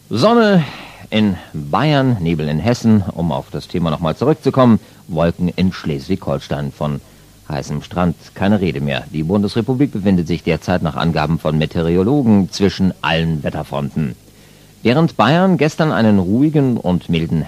Sonne in Bayern, Nebel in Hessen, um auf das Thema nochmal zurückzukommen, Wolken in Schleswig-Holstein. Von heißem Strand keine Rede mehr. Die Bundesrepublik befindet sich derzeit nach Angaben von Meteorologen zwischen allen Wetterfronten. Während Bayern gestern einen ruhigen und milden